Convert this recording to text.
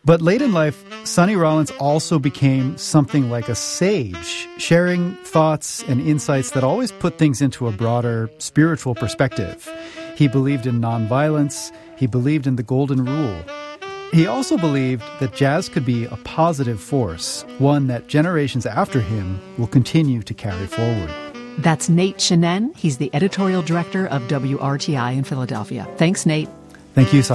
But late in life, Sonny Rollins also became something like a sage, sharing thoughts and insights that always put things into a broader spiritual perspective. He believed in nonviolence. He believed in the golden rule. He also believed that jazz could be a positive force, one that generations after him will continue to carry forward. That's Nate Chinen. He's the editorial director of WRTI in Philadelphia. Thanks, Nate. Thank you,